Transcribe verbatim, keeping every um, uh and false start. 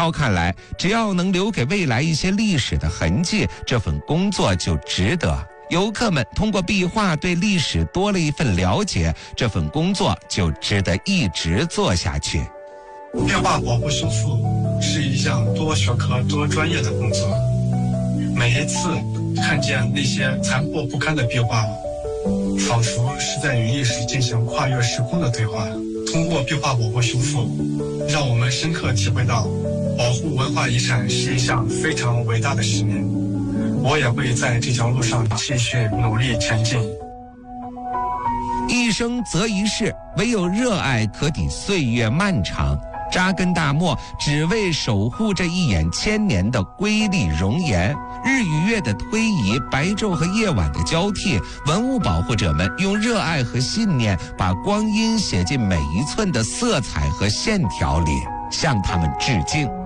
超看来，只要能留给未来一些历史的痕迹，这份工作就值得。游客们通过壁画对历史多了一份了解，这份工作就值得一直做下去。 壁画保护修复是一项多学科多专业的工作，每一次看见那些残破不堪的壁画，仿佛是在与历史进行跨越时空的对话。通过壁画保护修复，让我们深刻体会到保护文化遗产是一项非常伟大的使命。我也会在这条路上继续努力前进。 一生择一事，唯有热爱可抵岁月漫长。扎根大漠，只为守护这一眼千年的瑰丽容颜。日与月的推移，白昼和夜晚的交替，文物保护者们用热爱和信念，把光阴写进每一寸的色彩和线条里，向他们致敬。